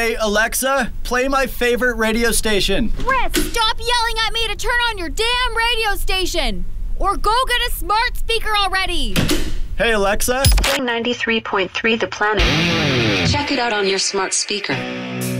Hey, Alexa, play my favorite radio station. Chris, stop yelling at me to turn on your damn radio station! Or go get a smart speaker already! Hey, Alexa. Play 93.3 The Planet. Check it out on your smart speaker.